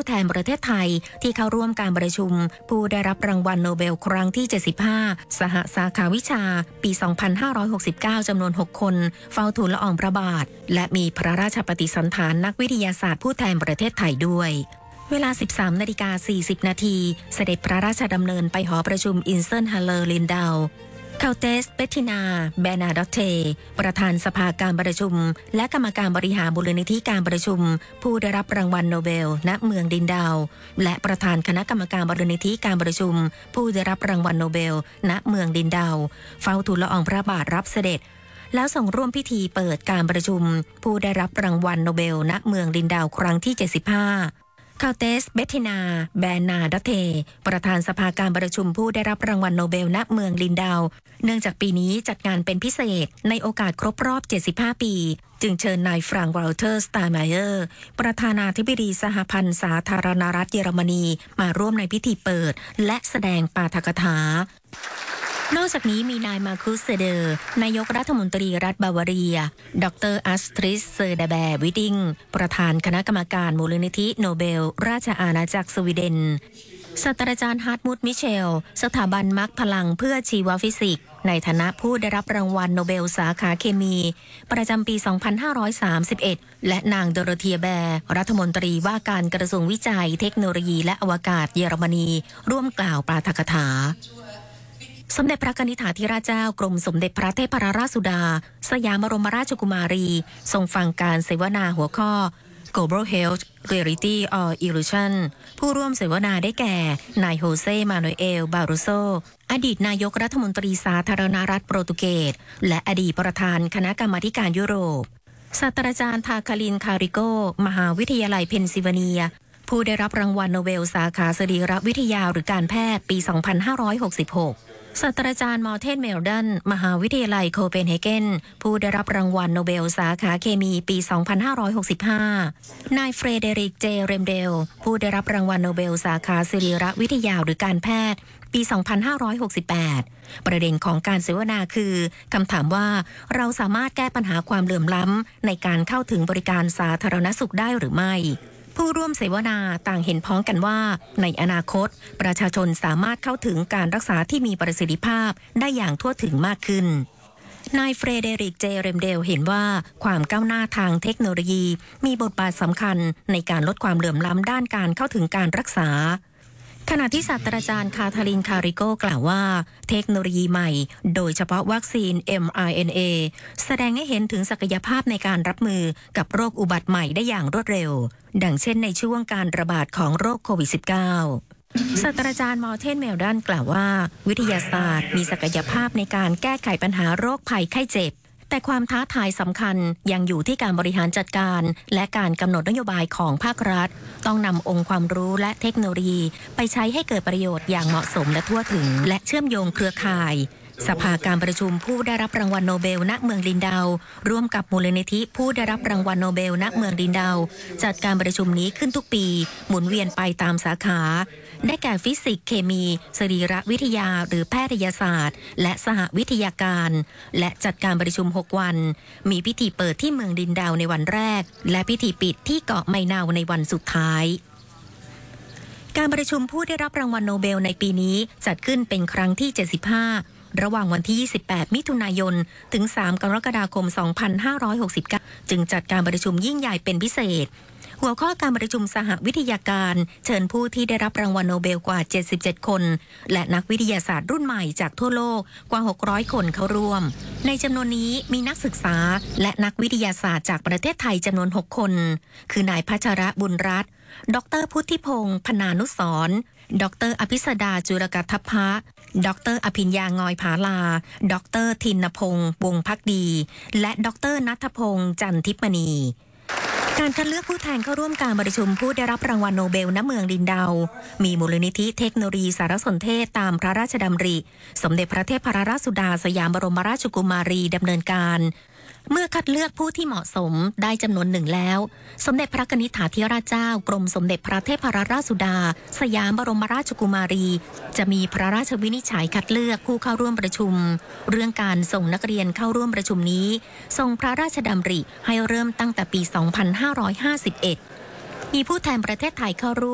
แทนประเทศไทยที่เข้าร่วมการประชุมผู้ได้รับรางวัลโนเบลครั้งที่ 75 สหสาขาวิชาปี 2569 จำนวน 6 คนเฝ้าทูลละอองพระบาทและมีพระราชปฏิสันถานนักวิทยาศาสตร์ผู้แทนประเทศไทยด้วยเวลา 13:40 นาทีเสด็จพระราชดำเนินไปหอประชุมอินเซนฮัลเลอร์ลินดาวคาเตสเบตตินาแบนาดอตเทประธานสภาการประชุมและกรรมการบริหารมูลนิธิการประชุมผู้ได้รับรางวัลโนเบลณเมืองดินดาวและประธานคณะกรรมการมูลนิธิการประชุมผู้ได้รับรางวัลโนเบลณเมืองดินดาวเฝ้าทูลละอองพระบาทรับเสด็จแล้วส่งร่วมพิธีเปิดการประชุมผู้ได้รับรางวัลโนเบลณเมืองดินดาวครั้งที่ 75คาเตสเบตตินาแบนาดอเทประธานสภาการประชุมผู้ได้รับรางวัลโนเบลณเมืองลินดาวเนื่องจากปีนี้จัดงานเป็นพิเศษในโอกาสครบรอบ 75 ปีจึงเชิญนายฟรังก์ วอลเตอร์ สไตน์ไมเออร์ประธานาธิบดีสหพันธ์สาธารณรัฐเยอรมนีมาร่วมในพิธีเปิดและแสดงปาฐกถานอกจากนี้มีนายมาคุสเซเดอร์นายกรัฐมนตรีรัฐบาวาเรียดรอัสทริสเซอร์เดแบร์วิดิงประธานคณะกรรมการมูลนิธิโนเบลราชอาณาจักรสวีเดนศาสตราจารย์ฮาร์ทมุตมิเชลสถาบันมรรคพลังเพื่อชีวฟิสิกส์ในฐานะผู้ได้รับรางวัลโนเบลสาขาเคมีประจำปี 2531 และนางโดโรเธียแบร์รัฐมนตรีว่าการกระทรวงวิจัยเทคโนโลยีและอวกาศเยอรมนีร่วมกล่าวปาฐกถาสมเด็จพระกนิษฐาธิราชเจ้ากรมสมเด็จพระเทพรัตนราชสุดาสยามบรมราชกุมารีทรงฟังการเสวนาหัวข้อ Global Health Reality or Illusion ผู้ร่วมเสวนาได้แก่นายโฮเซมานูเอลบารุโซอดีตนายกรัฐมนตรีสาธารณรัฐโปรตุเกสและอดีตประธานคณะกรรมาธิการยุโรปศาสตราจารย์ทาคาลินคาริโกมหาวิทยาลัยเพนซิลเวเนียผู้ได้รับรางวัลโนเบลสาขาสรีรวิทยาหรือการแพทย์ปี 2566ศาสตราจารย์มอร์เทนเมลดันมหาวิทยาลัยโคเปนเฮเกนผู้ได้รับรางวัลโนเบลสาขาเคมีปี 2565 นายเฟรเดริก เจ เรมเดลผู้ได้รับรางวัลโนเบลสาขาสรีรวิทยาหรือการแพทย์ปี 2568 ประเด็นของการเสวนาคือคำถามว่าเราสามารถแก้ปัญหาความเหลื่อมล้ำในการเข้าถึงบริการสาธารณสุขได้หรือไม่ผู้ร่วมเสวนาต่างเห็นพ้องกันว่าในอนาคตประชาชนสามารถเข้าถึงการรักษาที่มีประสิทธิภาพได้อย่างทั่วถึงมากขึ้นนายเฟรเดริก เจ เรมเดลเห็นว่าความก้าวหน้าทางเทคโนโลยีมีบทบาทสำคัญในการลดความเหลื่อมล้ำด้านการเข้าถึงการรักษาขณะที่ศาสตราจารย์คาทาลินคาริโกกล่าวว่าเทคโนโลยีใหม่โดยเฉพาะวัคซีน mRNA แสดงให้เห็นถึงศักยภาพในการรับมือกับโรคอุบัติใหม่ได้อย่างรวดเร็วดังเช่นในช่วงการระบาดของโรคโควิด -19 ศาสตราจารย์มอร์เทนเมลดันกล่าวว่าวิทยาศาสตร์มีศักยภาพในการแก้ไขปัญหาโรคภัยไข้เจ็บแต่ความท้าทายสำคัญยังอยู่ที่การบริหารจัดการและการกำหนดนโยบายของภาครัฐต้องนำองค์ความรู้และเทคโนโลยีไปใช้ให้เกิดประโยชน์อย่างเหมาะสมและทั่วถึงและเชื่อมโยงเครือข่ายสภาการประชุมผู้ได้รับรางวัลโนเบลณเมืองลินดาวร่วมกับมูลนิธิผู้ได้รับรางวัลโนเบลณเมืองลินดาวจัดการประชุมนี้ขึ้นทุกปีหมุนเวียนไปตามสาขาได้แก่ฟิสิกส์เคมีสรีรวิทยาหรือแพทยศาสตร์และสหวิทยาการและจัดการประชุม6วันมีพิธีเปิดที่เมืองลินดาวในวันแรกและพิธีปิดที่เกาะไมนาวในวันสุดท้ายการประชุมผู้ได้รับรางวัลโนเบลในปีนี้จัดขึ้นเป็นครั้งที่ 75ระหว่างวันที่ 28 มิถุนายนถึง 3 กรกฎาคม 2569 จึงจัดการประชุมยิ่งใหญ่เป็นพิเศษหัวข้อการประชุมสหวิทยาการเชิญผู้ที่ได้รับรางวัลโนเบลกว่า 77 คนและนักวิทยาศาสตร์รุ่นใหม่จากทั่วโลกกว่า 600 คนเข้าร่วมในจำนวนนี้มีนักศึกษาและนักวิทยาศาสตร์จากประเทศไทยจำนวน 6 คนคือนายพัชระบุญรัตน์ดร.พุทธิพงศ์พนานุสรณ์ดร.อภิสดาจุรกัทพะดร.อภิญญางอยผาลาดร.ทินพงศ์วงศ์ภักดีและดร.ณัฐพงศ์จันทิพมณีการคัดเลือกผู้แทนเข้าร่วมการประชุมผู้ได้รับรางวัลโนเบลณเมืองลินดาวมีมูลนิธิเทคโนโลยีสารสนเทศตามพระราชดำริสมเด็จพระเทพรัตนราชสุดาสยามบรมราชกุมารีดำเนินการเมื่อคัดเลือกผู้ที่เหมาะสมได้จำนวนหนึ่งแล้วสมเด็จพระกนิษฐาธิราชเจ้ากรมสมเด็จพระเทพรัตนราชสุดาสยามบรมราชกุมารีจะมีพระราชวินิจฉัยคัดเลือกผู้เข้าร่วมประชุมเรื่องการส่งนักเรียนเข้าร่วมประชุมนี้ทรงพระราชดำริให้เริ่มตั้งแต่ปี 2551 มีผู้แทนประเทศไทยเข้าร่วม